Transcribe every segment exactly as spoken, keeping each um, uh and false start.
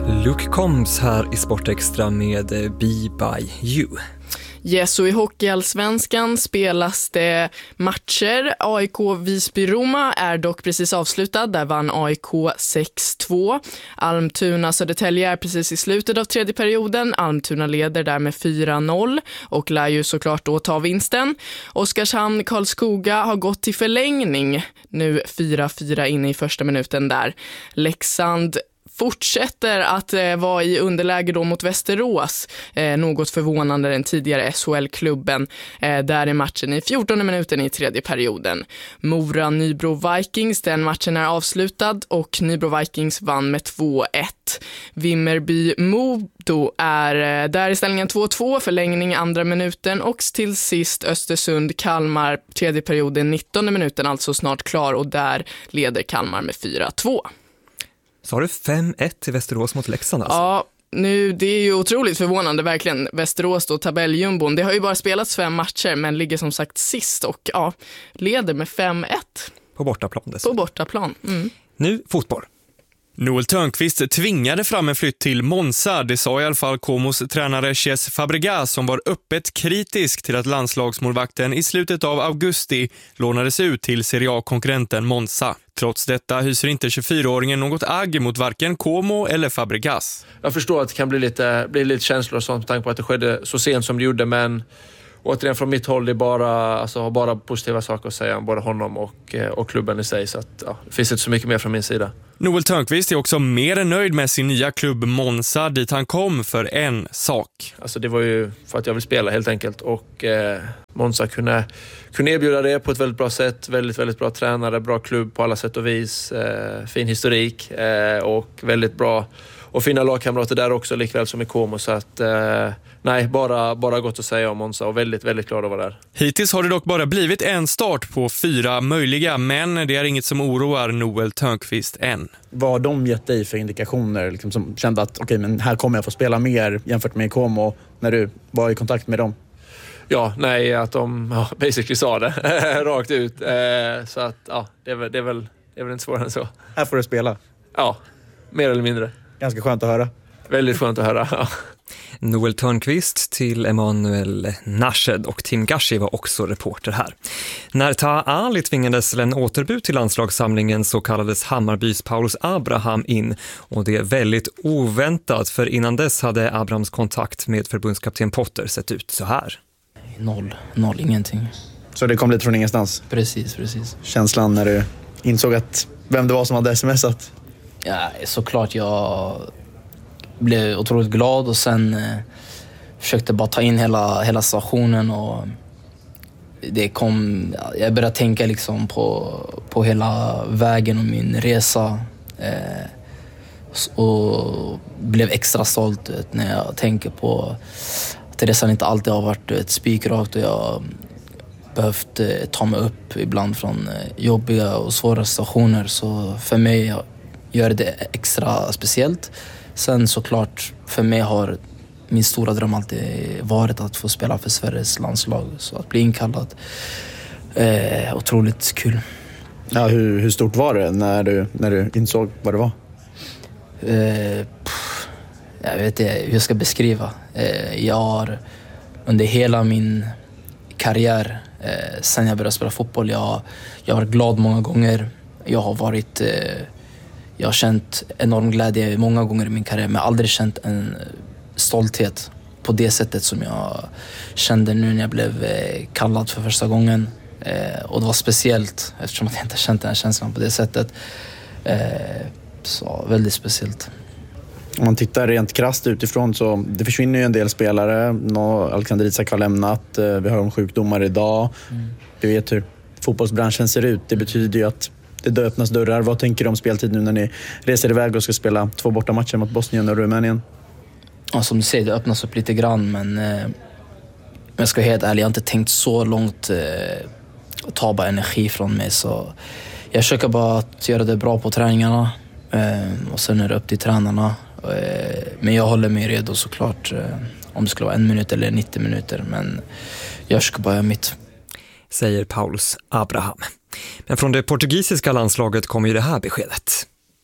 Luke Combs här i Sportextra med Be By You. Yes, och i hockeyallsvenskan spelas det matcher. A I K Visby-Roma är dock precis avslutad. Där vann A I K sex två. Almtuna-Södertälje är precis i slutet av tredje perioden. Almtuna leder där med fyra noll och lär ju såklart då ta vinsten. Oskarshamn-Karlskoga har gått till förlängning. Nu fyra fyra inne i första minuten där. Leksand fortsätter att eh, vara i underläge då mot Västerås. Eh, något förvånande den tidigare S H L-klubben. Eh, där är matchen i fjortonde minuten i tredje perioden. Mora-Nybro Vikings, den matchen är avslutad och Nybro Vikings vann med två ett. Vimmerby-Modo är eh, där i ställningen två två, förlängning andra minuten och till sist Östersund-Kalmar, tredje perioden nittonde minuten, alltså snart klar och där leder Kalmar med fyra två. Så har du fem ett till Västerås mot Leksand alltså? Ja, nu, det är ju otroligt förvånande verkligen. Västerås då, tabelljumbon. Det har ju bara spelats fem matcher men ligger som sagt sist och ja, leder med fem ett. På bortaplan dessutom. På bortaplan. Mm. Nu fotboll. Noel Törnqvist tvingade fram en flytt till Monza. Det sa i alla fall Comos tränare Cesc Fabregas som var öppet kritisk till att landslagsmålvakten i slutet av augusti lånades ut till Serie A-konkurrenten Monza. Trots detta hyser inte tjugofyraåringen något agg mot varken Como eller Fabregas. Jag förstår att det kan bli lite, bli lite känslor och sånt med tanke på att det skedde så sent som det gjorde, men återigen från mitt håll, det är bara, alltså, bara positiva saker att säga om både honom och, och klubben i sig. Så att, ja, det finns inte så mycket mer från min sida. Noel Törnqvist är också mer än nöjd med sin nya klubb Monza dit han kom för en sak. Alltså, det var ju för att jag vill spela helt enkelt. Och eh, Monza kunde, kunde erbjuda det på ett väldigt bra sätt. Väldigt, väldigt bra tränare, bra klubb på alla sätt och vis. Eh, fin historik eh, och väldigt bra och fina lagkamrater där också, likväl som i Como. Så att eh, nej, bara, bara gott att säga om Monza och väldigt, väldigt glad att vara där. Hittills har det dock bara blivit en start på fyra möjliga, men det är inget som oroar Noel Törnqvist än. Vad har de gett dig för indikationer liksom, som kände att okej, men här kommer jag få spela mer jämfört med Como när du var i kontakt med dem? Ja, nej, att de ja, basically sa det rakt ut. Eh, så att ja, det är väl, det är väl, det är väl inte svårare än så. Här får du spela. Ja, mer eller mindre. Ganska skönt att höra. Väldigt skönt att höra, ja. Noel Törnqvist till Emanuel Nashed och Tim Gashi var också reporter här. När Taha Ali tvingades till en återbud till landslagssamlingen så kallades Hammarbys Paulus Abraham in, och det är väldigt oväntat, för innan dess hade Abrahams kontakt med förbundskapten Potter sett ut så här. Noll, noll, ingenting. Så det kom lite från ingenstans? Precis, precis. Känslan när du insåg att vem det var som hade smsat? Ja, såklart jag blev otroligt glad och sen eh, försökte bara ta in hela, hela situationen och det kom, jag började tänka liksom på, på hela vägen och min resa eh, och blev extra stolt vet, när jag tänker på att resan inte alltid har varit ett spikrakt och jag behövt eh, ta mig upp ibland från eh, jobbiga och svåra situationer, så för mig gör det extra speciellt. Sen såklart, för mig har min stora dröm alltid varit att få spela för Sveriges landslag. Så att bli inkallad, eh, otroligt kul. Ja, hur, hur stort var det när du, när du insåg vad det var? Eh, pff, jag vet inte hur jag ska beskriva. Eh, jag har under hela min karriär, eh, sen jag började spela fotboll, jag, jag har varit glad många gånger. Jag har varit... Eh, Jag har känt enorm glädje många gånger i min karriär, men aldrig känt en stolthet på det sättet som jag kände nu när jag blev kallad för första gången. Och det var speciellt eftersom jag inte känt den här känslan på det sättet. Så väldigt speciellt. Om man tittar rent krasst utifrån så det försvinner ju en del spelare. Alexander Isak har lämnat, vi har om sjukdomar idag. Mm. Vi vet hur fotbollsbranschen ser ut. Det betyder ju att det öppnas dörrar. Vad tänker du om speltid nu när ni reser iväg och ska spela två borta matcher mot Bosnien och Rumänien? Ja, som du säger, det öppnas upp lite grann, men eh, jag ska vara helt ärlig, jag har inte tänkt så långt eh, att ta bara energi från mig, så jag försöker bara att göra det bra på träningarna eh, och sen är det upp till tränarna. Eh, men jag håller mig redo såklart eh, om det skulle vara en minut eller nittio minuter, men jag försöker bara göra mitt. Säger Paulus Abraham. Men från det portugisiska landslaget kommer ju det här beskedet.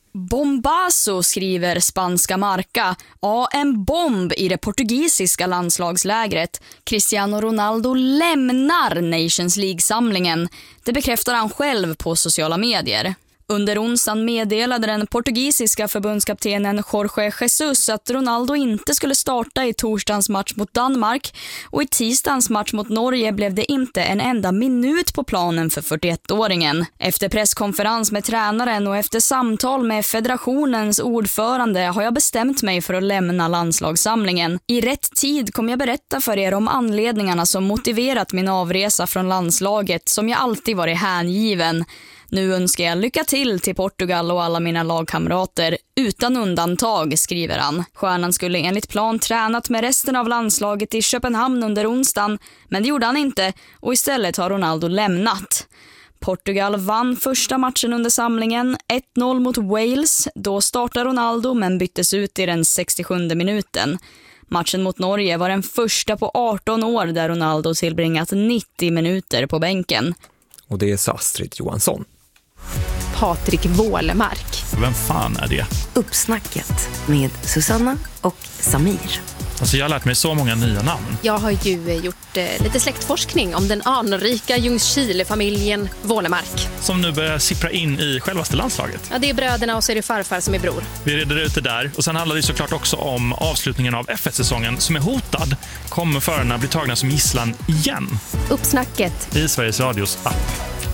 Bombazo, skriver spanska Marca. Ja, en bomb i det portugisiska landslagslägret. Cristiano Ronaldo lämnar Nations League-samlingen. Det bekräftar han själv på sociala medier. Under onsdagen meddelade den portugisiska förbundskaptenen Jorge Jesus att Ronaldo inte skulle starta i torsdagens match mot Danmark, och i tisdagens match mot Norge blev det inte en enda minut på planen för fyrtioettåringen. Efter presskonferens med tränaren och efter samtal med federationens ordförande har jag bestämt mig för att lämna landslagssamlingen. I rätt tid kommer jag berätta för er om anledningarna som motiverat min avresa från landslaget, som jag alltid varit hängiven. Nu önskar jag lycka till till Portugal och alla mina lagkamrater, utan undantag, skriver han. Stjärnan skulle enligt plan tränat med resten av landslaget i Köpenhamn under onsdagen, men det gjorde han inte, och istället har Ronaldo lämnat. Portugal vann första matchen under samlingen, ett noll mot Wales. Då startade Ronaldo men byttes ut i den sextiosjunde minuten. Matchen mot Norge var den första på arton år där Ronaldo tillbringat nittio minuter på bänken. Och det är Astrid Johansson. Patrik Wålemark. Vem fan är det? Uppsnacket med Susanna och Samir. Alltså jag har lärt mig så många nya namn. Jag har ju gjort eh, lite släktforskning om den anrika Ljungskile-familjen Wålemark. Som nu börjar sippra in i självaste landslaget. Ja, det är bröderna och så är det farfar som är bror. Vi reder ut det där. Och sen handlar det såklart också om avslutningen av F ett-säsongen som är hotad. Kommer förarna bli tagna som gisslan igen? Uppsnacket i Sveriges Radios app.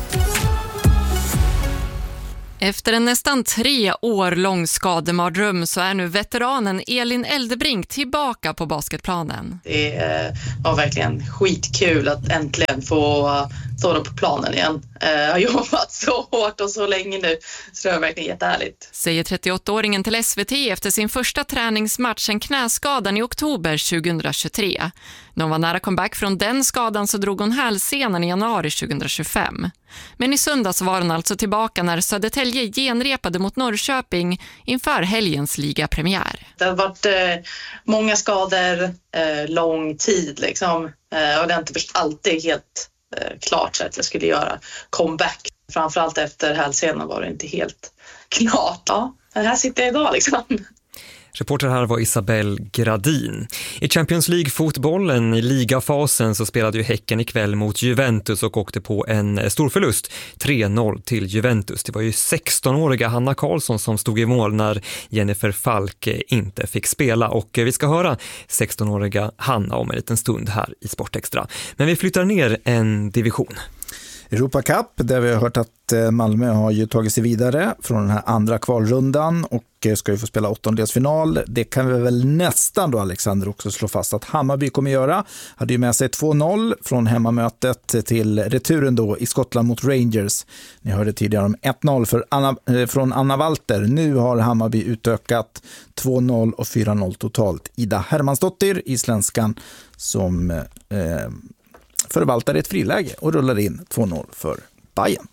Efter en nästan tre år lång skademardröm så är nu veteranen Elin Eldebrink tillbaka på basketplanen. Det var verkligen skitkul att äntligen få stå på planen igen. Jag har jobbat så hårt och så länge nu, så det var verkligen jättehärligt. Säger trettioåttaåringen till S V T efter sin första träningsmatch, en knäskadan i oktober tjugohundratjugotre. När hon var nära comeback från den skadan så drog hon hälsenan i januari tjugotjugofem. Men i söndags var hon alltså tillbaka när Södertälje genrepade mot Norrköping inför helgens ligapremiär. Det har varit eh, många skador, eh, lång tid liksom. Eh, och det har inte alltid helt eh, klart så att jag skulle göra comeback. Framförallt efter hälsenan var det inte helt klart. Ja, här sitter jag idag liksom. Reporter här var Isabel Gradin. I Champions League-fotbollen i ligafasen så spelade ju Häcken ikväll mot Juventus och åkte på en stor förlust. tre noll till Juventus. Det var ju sextonåriga Hanna Karlsson som stod i mål när Jennifer Falk inte fick spela. Och vi ska höra sextonåriga Hanna om en liten stund här i Sportextra. Men vi flyttar ner en division. Europa Cup, där vi har hört att Malmö har ju tagit sig vidare från den här andra kvalrundan och ska ju få spela åttondelsfinal. Det kan vi väl nästan då, Alexander, också slå fast att Hammarby kommer göra. Hade ju med sig två noll från hemmamötet till returen då i Skottland mot Rangers. Ni hörde tidigare om ett noll för Anna, från Anna Walter. Nu har Hammarby utökat två noll och fyra noll totalt. Ida Hermansdottir, isländskan, som eh, förvaltar ett friläge och rullar in två noll för Bayern.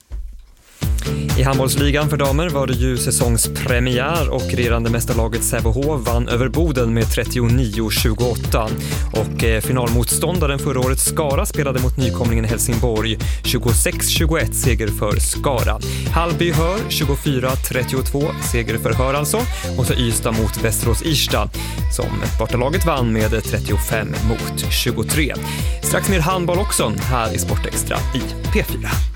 I handbollsligan för damer var det ju säsongspremiär och regerande mästarlaget Sävehof vann över Boden med trettionio tjugoåtta. Och finalmotståndaren förra året Skara spelade mot nykomlingen Helsingborg, tjugosex tjugoett seger för Skara. Hallby Hör tjugofyra trettiotvå seger för Hör alltså. Och så Ystad mot Västerås Irsta som bortalaget vann med trettiofem mot tjugotre. Strax mer handboll också här i Sportextra i P fyra.